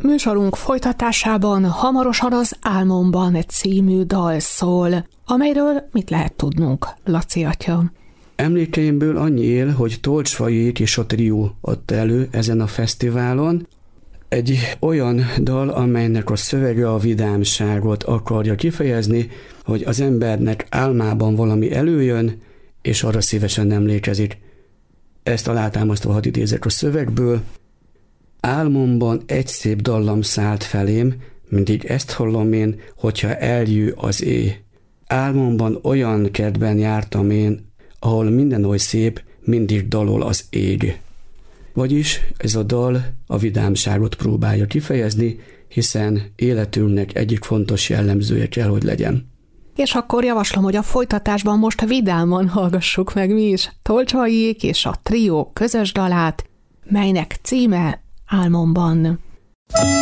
Műsorunk folytatásában hamarosan az Álmomban című dal szól, amelyről mit lehet tudnunk, Laci atya? Emlékeimből annyi él, hogy Tolcsfaiék és a trió adta elő ezen a fesztiválon egy olyan dal, amelynek a szövege a vidámságot akarja kifejezni, hogy az embernek álmában valami előjön, és arra szívesen emlékezik. Ezt alátámasztva hadd idézek a szövegből. Álmomban egy szép dallam szállt felém, mindig ezt hallom én, hogyha eljő az éj. Álmomban olyan kertben jártam én, ahol minden oly szép, mindig dalol az ég. Vagyis ez a dal a vidámságot próbálja kifejezni, hiszen életünknek egyik fontos jellemzője kell, hogy legyen. És akkor javaslom, hogy a folytatásban most vidáman hallgassuk meg mi is Tolcsfaiék és a trió közös dalát, melynek címe Álmomban.